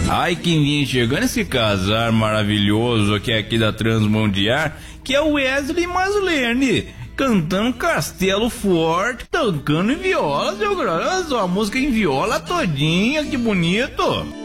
Ai, quem vinha chegando esse casar maravilhoso que é aqui da Transmundial, que é o Wesley Maslene, cantando Castelo Forte, tocando em viola, seu grande, a música em viola todinha, que bonito.